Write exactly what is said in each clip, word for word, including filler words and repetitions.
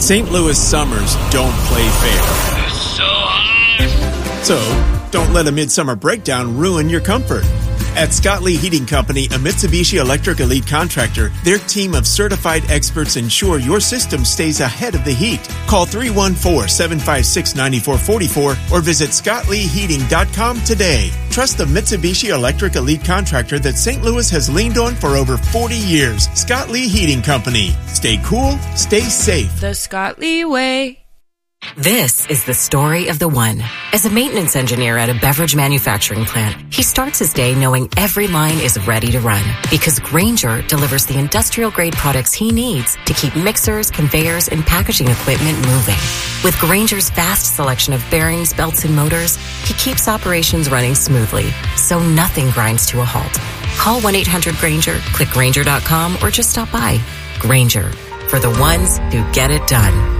Saint Louis summers don't play fair. It's so hot. So, don't let a midsummer breakdown ruin your comfort. At Scott Lee Heating Company, a Mitsubishi Electric Elite contractor, their team of certified experts ensure your system stays ahead of the heat. Call three one four, seven five six, nine four four four or visit scott lee heating dot com today. Trust the Mitsubishi Electric Elite contractor that Saint Louis has leaned on for over forty years. Scott Lee Heating Company. Stay cool, stay safe. The Scott Lee way. This is the story of the one. As a maintenance engineer at a beverage manufacturing plant, he starts his day knowing every line is ready to run because Grainger delivers the industrial-grade products he needs to keep mixers, conveyors, and packaging equipment moving. With Grainger's vast selection of bearings, belts, and motors, he keeps operations running smoothly, so nothing grinds to a halt. Call one eight hundred Grainger, click Grainger dot com, or just stop by. Grainger, for the ones who get it done.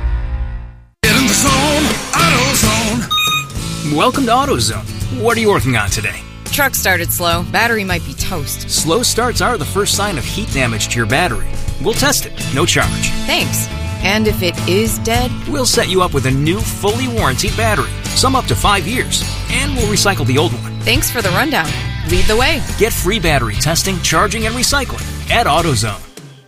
In the zone, AutoZone. Welcome to AutoZone. What are you working on today? Truck started slow. Battery might be toast. Slow starts are the first sign of heat damage to your battery. We'll test it, no charge. Thanks. And if it is dead? We'll set you up with a new, fully warranted battery, some up to five years, and we'll recycle the old one. Thanks for the rundown. Lead the way. Get free battery testing, charging, and recycling at AutoZone.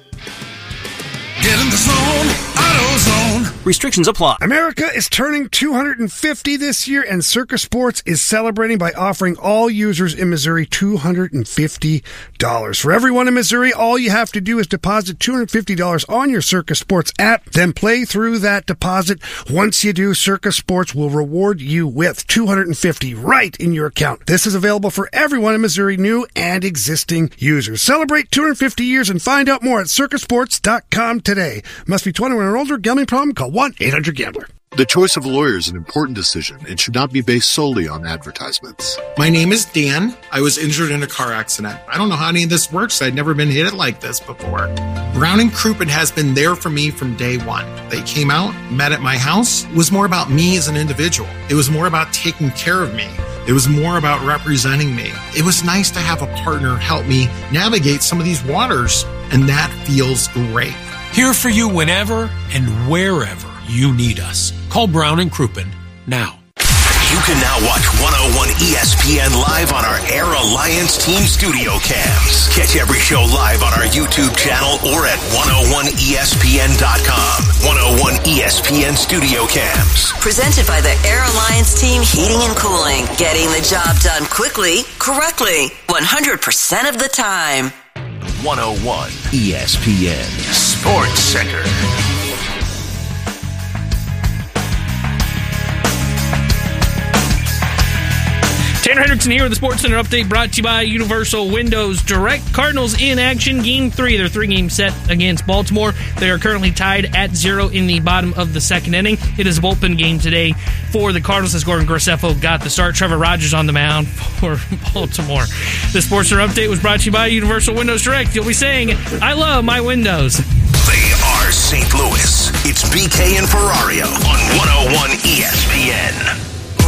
Get in the zone, AutoZone. Restrictions apply. America is turning two hundred fifty this year, and Circus Sports is celebrating by offering all users in Missouri two hundred fifty dollars. For everyone in Missouri, all you have to do is deposit two hundred fifty dollars on your Circus Sports app, then play through that deposit. Once you do, Circus Sports will reward you with two hundred fifty dollars right in your account. This is available for everyone in Missouri, new and existing users. Celebrate two hundred fifty years and find out more at circus sports dot com today. Must be twenty-one or older. Gambling problem? Call one eight hundred gambler. The choice of a lawyer is an important decision and should not be based solely on advertisements. My name is Dan. I was injured in a car accident. I don't know how any of this works. I'd never been hit like this before. Brown and Crouppen has been there for me from day one. They came out, met at my house. It was more about me as an individual. It was more about taking care of me. It was more about representing me. It was nice to have a partner help me navigate some of these waters, and that feels great. Here for you whenever and wherever you need us. Call Brown and Crouppen now. You can now watch one oh one E S P N live on our Air Alliance Team studio cams. Catch every show live on our YouTube channel or at one oh one E S P N dot com. one oh one E S P N studio cams. Presented by the Air Alliance Team Heating and Cooling. Getting the job done quickly, correctly, one hundred percent of the time. one oh one E S P N Sports Center. Tanner Hendrickson here with the Sports Center update brought to you by Universal Windows Direct. Cardinals in action, game three. Their three-game set against Baltimore. They are currently tied at zero in the bottom of the second inning. It is a bullpen game today for the Cardinals as Gordon Graceffo got the start. Trevor Rogers on the mound for Baltimore. The Sports Center update was brought to you by Universal Windows Direct. You'll be saying, I love my windows. They are Saint Louis. It's B K and Ferrario on one oh one E S P N.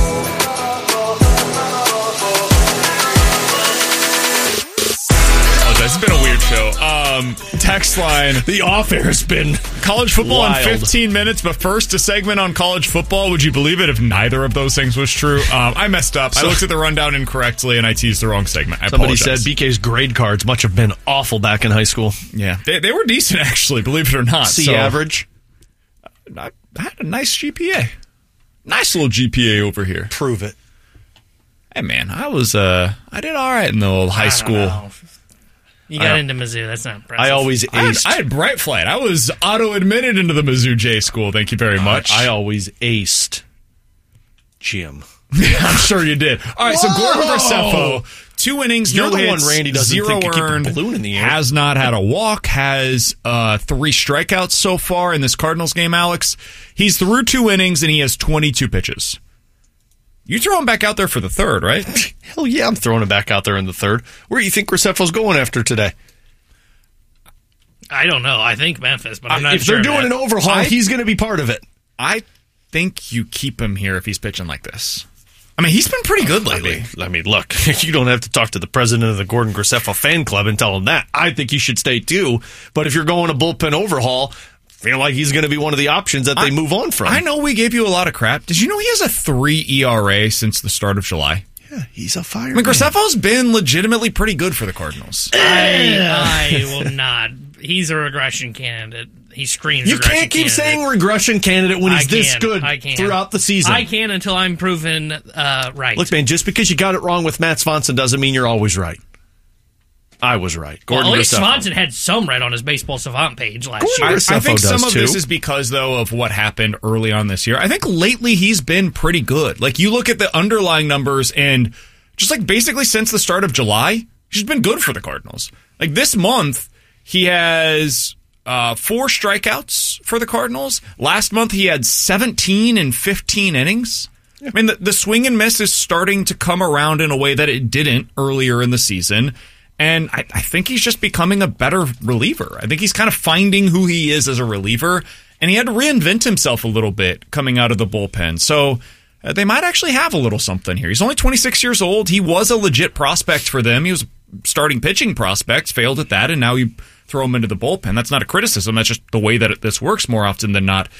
It's been a weird show. Um, text line. The off-air has been college football wild. in fifteen minutes, but first a segment on college football. Would you believe it if neither of those things was true? Um, I messed up. So, I looked at the rundown incorrectly, and I teased the wrong segment. I somebody apologize. said B K's grade cards must have been awful back in high school. Yeah, they, they were decent, actually, believe it or not. C so, average? I had a nice G P A. Nice little G P A over here. Prove it. Hey, man, I was, uh, I did all right in the old high school. Know. You got into Mizzou. That's not impressive. I always aced. I had, I had bright flight. I was auto-admitted into the Mizzou J school. Thank you very much. I, I always aced Jim. Yeah, I'm sure you did. All right, Whoa! So Gordon Graceffo, two innings, You're no the hits, one Randy doesn't zero think can earned, keep a balloon in the air. Has not had a walk, has uh, three strikeouts so far in this Cardinals game, Alex. He's through two innings, and he has twenty-two pitches. You throw him back out there for the third, right? Hell yeah, I'm throwing him back out there in the third. Where do you think Graceffo's going after today? I don't know. I think Memphis, but I'm not if sure. If they're doing man. an overhaul, I, he's going to be part of it. I think you keep him here if he's pitching like this. I mean, he's been pretty good lately. I mean, I mean, look, you don't have to talk to the president of the Gordon Graceffo fan club and tell him that. I think he should stay too. But if you're going a bullpen overhaul, feel like he's going to be one of the options that they I, move on from. I know we gave you a lot of crap. Did you know he has a three E R A since the start of July? Yeah, he's a fire. I mean, Graceffo's been legitimately pretty good for the Cardinals. I, I will not. He's a regression candidate. He screams. You regression can't keep candidate. saying regression candidate when he's I this can, good I can. throughout the season. I can until I'm proven uh, right. Look, man, just because you got it wrong with Matt Swanson doesn't mean you're always right. I was right. Gordon well, at least Graceffo. Swanson had some right on his Baseball Savant page last Gordon year. I, Graceffo I think some does of too. this is because, though, of what happened early on this year. I think lately he's been pretty good. Like, you look at the underlying numbers, and just like basically since the start of July, he's been good for the Cardinals. Like, this month, he has uh, four strikeouts for the Cardinals. Last month, he had seventeen in fifteen innings. I mean, the, the swing and miss is starting to come around in a way that it didn't earlier in the season. And I, I think he's just becoming a better reliever. I think he's kind of finding who he is as a reliever. And he had to reinvent himself a little bit coming out of the bullpen. So uh, they might actually have a little something here. He's only twenty-six years old. He was a legit prospect for them. He was a starting pitching prospect, failed at that, and now you throw him into the bullpen. That's not a criticism. That's just the way that it, this works more often than not.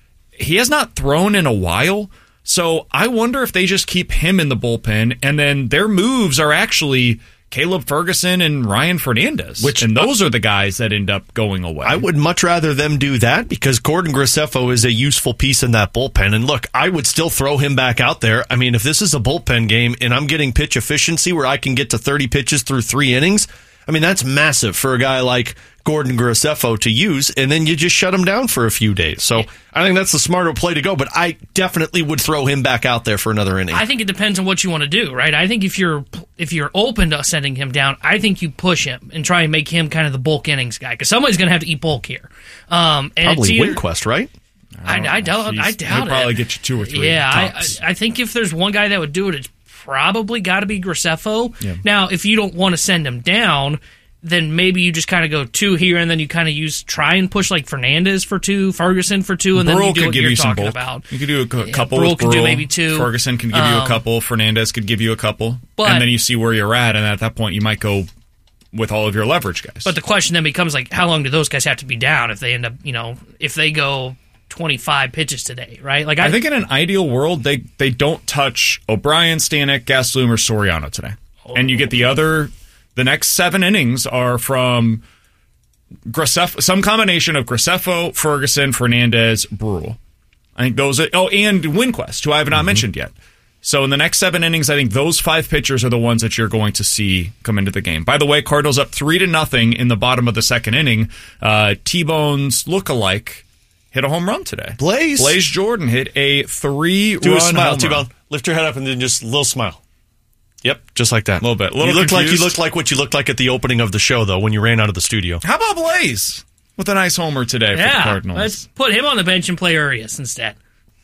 He has not thrown in a while. So I wonder if they just keep him in the bullpen, and then their moves are actually Caleb Ferguson and Ryan Fernandez. Which, and those are the guys that end up going away. I would much rather them do that because Gordon Graceffo is a useful piece in that bullpen. And look, I would still throw him back out there. I mean, if this is a bullpen game and I'm getting pitch efficiency where I can get to thirty pitches through three innings, I mean, that's massive for a guy like Gordon Graceffo to use, and then you just shut him down for a few days. So I think that's the smarter play to go, but I definitely would throw him back out there for another inning. I think it depends on what you want to do, right? I think if you're if you're open to sending him down, I think you push him and try and make him kind of the bulk innings guy, because somebody's going to have to eat bulk here. Um, and Probably either, Winquest, right? I, I, doubt, I doubt He'll it. probably get you two or three. Yeah, I, tops. I, I think if there's one guy that would do it, it's probably got to be Graceffo. Yeah. Now, if you don't want to send him down, then maybe you just kind of go two here, and then you kind of use try and push like Fernandez for two, Ferguson for two, and then Burrell you do could what give you're you some talking bulk. about. You could do a c- Yeah, couple Burrell with could do Burrell. maybe two. Ferguson can give you a Um, couple. Fernandez could give you a couple. But- and then you see where you're at, and at that point you might go with all of your leverage guys. But the question then becomes like, how long do those guys have to be down if they end up, you know, if they go twenty-five pitches today, right? Like I, I think in an ideal world, they, they don't touch O'Brien, Stanek, Gastelum, or Soriano today. Oh. And you get the other, the next seven innings are from Graceffo, some combination of Graceffo, Ferguson, Fernandez, Burrell. I think those are, oh, and Winquest, who I have not Mm-hmm. mentioned yet. So in the next seven innings, I think those five pitchers are the ones that you're going to see come into the game. By the way, Cardinals up three to nothing in the bottom of the second inning. Uh, T-Bone's lookalike hit a home run today. Blaze. Blaze Jordan hit a three-run Do a smile, home T-Bone. run. Lift your head up and then just a little smile. Yep, just like that. A little bit. A little you looked like you confused. looked like what you looked like at the opening of the show, though, when you ran out of the studio. How about Blaze with a nice homer today for the yeah, Cardinals? let's put him on the bench and play Urias instead.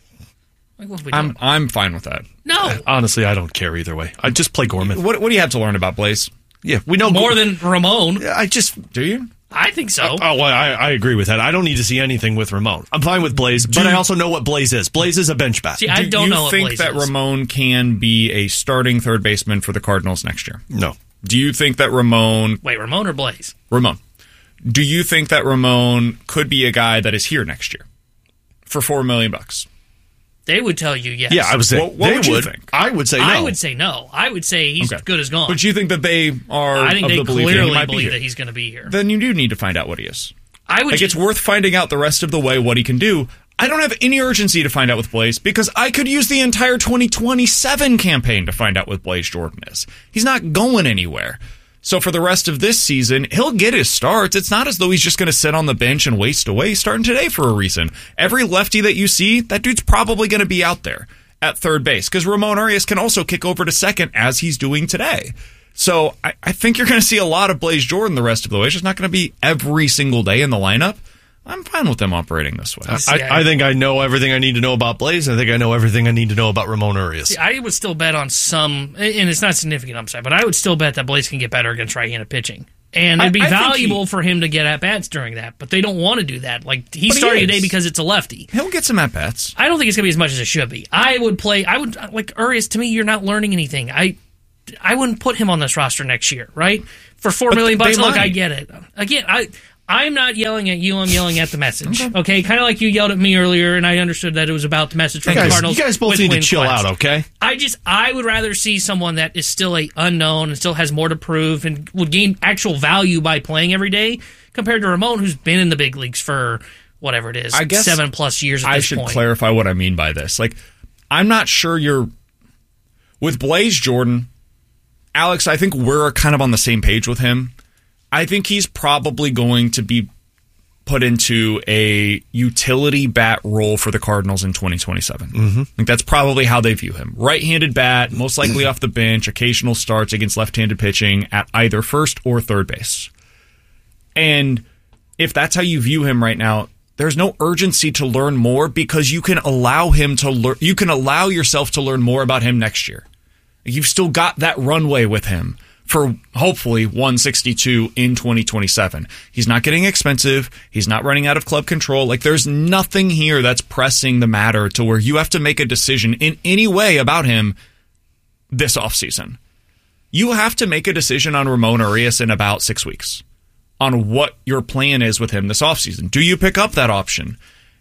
Like, what are we doing? I'm I'm fine with that. No, Honestly, I don't care either way. I just play Gorman. What what do you have to learn about Blaze? Yeah, we know more Gor- than Ramon. I just Do you? I think so. Oh, well, I, I agree with that. I don't need to see anything with Ramon. I'm fine with Blaze, but I also know what Blaze is. Blaze is a bench bat. See, I do don't you know what think Blaze that is. Ramon can be a starting third baseman for the Cardinals next year? No. Do you think that Ramon Wait, Ramon or Blaze? Ramon? Do you think that Ramon could be a guy that is here next year for four million bucks? They would tell you yes. Yeah, I would say What- what they would you would. think? I would say no. I would say no. I would say he's Okay. good as gone. But you think that they are? I think of they the belief that clearly he might be believe here? that he's going to be here. Then you do need to find out what he is. I would. Like, it's worth finding out the rest of the way what he can do. I don't have any urgency to find out with Blaze because I could use the entire twenty twenty-seven campaign to find out what Blaze Jordan is. He's not going anywhere. So for the rest of this season, he'll get his starts. It's not as though he's just going to sit on the bench and waste away. He's starting today for a reason. Every lefty that you see, that dude's probably going to be out there at third base because Ramon Urias can also kick over to second as he's doing today. So I, I think you're going to see a lot of Blaze Jordan the rest of the way. It's just not going to be every single day in the lineup. I'm fine with them operating this way. I, I think I know everything I need to know about Blaze. I think I know everything I need to know about Ramon Urias. See, I would still bet on some, and it's not significant upside, but I would still bet that Blaze can get better against right-handed pitching. And it'd be I- I think valuable he- for him to get at-bats during that, but they don't want to do that. Like, he's But he starting is. today because it's a lefty. He'll get some at-bats. I don't think it's going to be as much as it should be. I would play, I would, like, Urias, to me, you're not learning anything. I I wouldn't put him on this roster next year, right? For four But million they bucks, look, might. I get it. Again, I I'm not yelling at you. I'm yelling at the message. Okay, okay? Kind of like you yelled at me earlier, and I understood that it was about the message from you the guys, Cardinals. You guys both need to chill Quest. out, okay? I just, I would rather see someone that is still a unknown and still has more to prove and would gain actual value by playing every day compared to Ramon, who's been in the big leagues for whatever it is, I guess seven plus years at I this should point. clarify what I mean by this. Like, I'm not sure you're with Blaze Jordan, Alex. I think we're kind of on the same page with him. I think he's probably going to be put into a utility bat role for the Cardinals in twenty twenty-seven. Mm-hmm. I think that's probably how they view him. Right-handed bat, most likely off the bench, occasional starts against left-handed pitching at either first or third base. And if that's how you view him right now, there's no urgency to learn more because you can allow him to learn. You can allow yourself to learn more about him next year. You've still got that runway with him for hopefully one sixty-two in twenty twenty-seven. He's not getting expensive. He's not running out of club control. Like, there's nothing here that's pressing the matter to where you have to make a decision in any way about him this offseason. You have to make a decision on Ramon Urias in about six weeks on what your plan is with him this offseason. Do you pick up that option?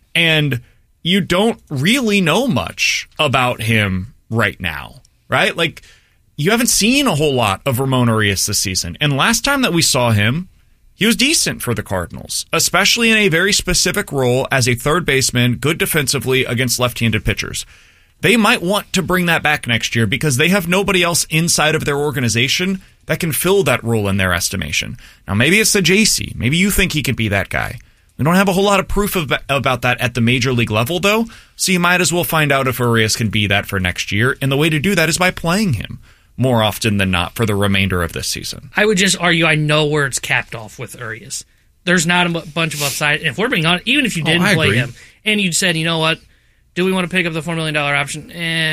And you don't really know much about him right now, right? Like, you haven't seen a whole lot of Ramon Urias this season. And last time that we saw him, he was decent for the Cardinals, especially in a very specific role as a third baseman, good defensively against left-handed pitchers. They might want to bring that back next year because they have nobody else inside of their organization that can fill that role in their estimation. Now, maybe it's the J C. Maybe you think he could be that guy. We don't have a whole lot of proof of, about that at the major league level, though, so you might as well find out if Urias can be that for next year, and the way to do that is by playing him more often than not for the remainder of this season. I would just argue I know where it's capped off with Urias. There's not a bunch of upside. And if we're being honest, even if you didn't oh, play agree. him and you said, you know what, do we want to pick up the four million dollars option?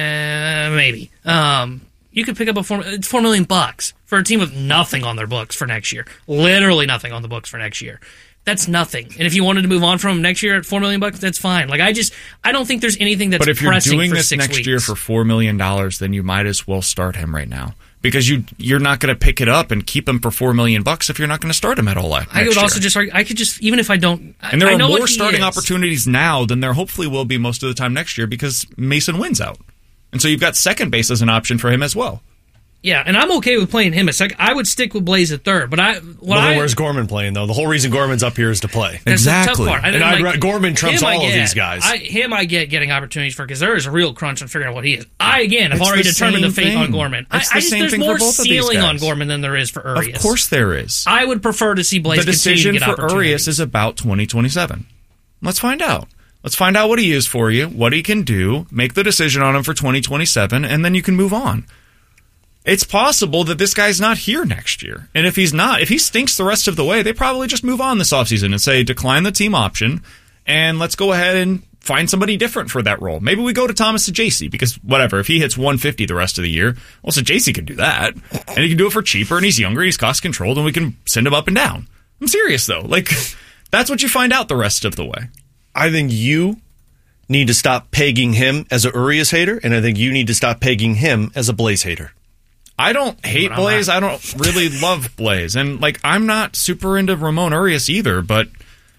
Eh, maybe. Um, you could pick up a four, it's four million bucks for a team with nothing on their books for next year. Literally nothing on the books for next year. That's nothing. And if you wanted to move on from him next year at four million bucks, that's fine. Like, I just, I don't think there's anything that's pressing for six weeks. But if you're doing this next weeks. year for four million dollars, then you might as well start him right now. Because you, you're not going to pick it up and keep him for four million bucks if you're not going to start him at all next I would year. also just argue, I could just, even if I don't, and there I are know more starting is. opportunities now than there hopefully will be most of the time next year because Mason wins out. And so you've got second base as an option for him as well. Yeah, and I'm okay with playing him at second. I would stick with Blaze at third, but I. Well, then where's Gorman playing though? The whole reason Gorman's up here is to play. That's exactly. The tough part. And I'd like, Gorman trumps all get, of these guys. I, him, I get getting opportunities for because there is a real crunch on figuring out what he is. I again have it's already the determined the fate thing. on Gorman. I, It's the I just same there's thing more for both of these ceiling guys. on Gorman than there is for Urias. Of course, there is. I would prefer to see Blaze the continue decision to get for opportunities. Urias is about twenty twenty-seven. Let's find out. Let's find out what he is for you, what he can do, make the decision on him for twenty twenty-seven, and then you can move on. It's possible that this guy's not here next year. And if he's not, if he stinks the rest of the way, they probably just move on this offseason and say, decline the team option, and let's go ahead and find somebody different for that role. Maybe we go to Thomas Saggese, because whatever, if he hits one fifty the rest of the year, well, Saggese can do that. And he can do it for cheaper, and he's younger, he's cost-controlled, and we can send him up and down. I'm serious, though. Like, that's what you find out the rest of the way. I think you need to stop pegging him as a Urias hater, and I think you need to stop pegging him as a Blaze hater. I don't hate Blaze. I don't really love Blaze. And, like, I'm not super into Ramon Urias either, but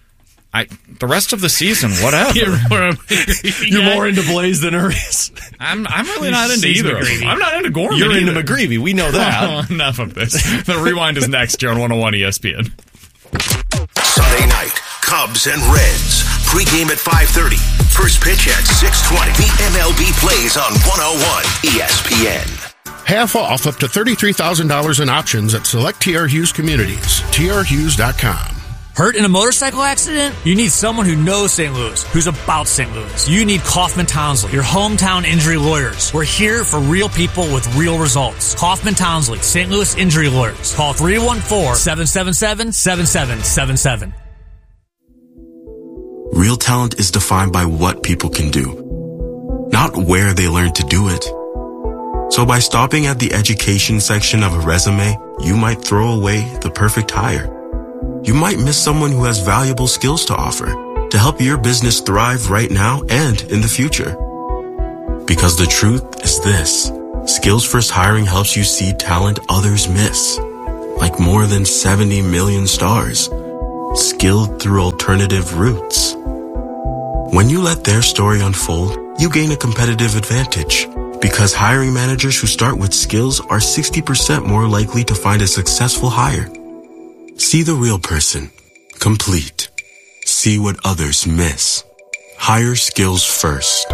I the rest of the season, whatever. You're more, You're more into Blaze than Urias. I'm I'm really not into either of them. I'm not into Gorman You're either. into McGreevy. We know that. Oh, enough of this. The Rewind is next here on one oh one E S P N. Sunday night, Cubs and Reds. Pre-game at five thirty. First pitch at six twenty. The M L B plays on one oh one E S P N. Half off up to thirty-three thousand dollars in options at select T R Hughes communities. T R Hughes dot com. Hurt in a motorcycle accident? You need someone who knows Saint Louis, who's about Saint Louis. You need Kaufman Townsley, your hometown injury lawyers. We're here for real people with real results. Kaufman Townsley, Saint Louis Injury Lawyers. Call three one four, seven seven seven, seven seven seven seven. Real talent is defined by what people can do, not where they learn to do it. So by stopping at the education section of a resume, you might throw away the perfect hire. You might miss someone who has valuable skills to offer to help your business thrive right now and in the future. Because the truth is this: Skills First Hiring helps you see talent others miss, like more than seventy million stars. skilled through alternative routes. When you let their story unfold, you gain a competitive advantage because hiring managers who start with skills are sixty percent more likely to find a successful hire. See the real person. Complete. See what others miss. Hire skills first.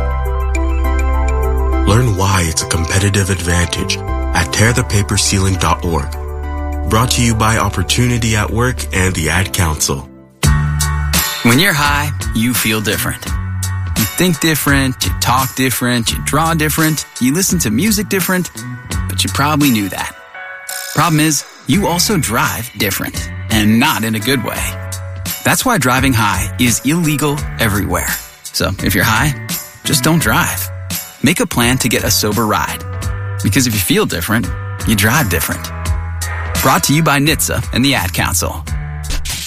Learn why it's a competitive advantage at tear the paper ceiling dot org. Brought to you by Opportunity at Work and the Ad Council. When you're high, you feel different. You think different, you talk different, you draw different, you listen to music different, but you probably knew that. Problem is, you also drive different, and not in a good way. That's why driving high is illegal everywhere. So if you're high, just don't drive. Make a plan to get a sober ride. Because if you feel different, you drive different. Brought to you by N H T S A and the Ad Council.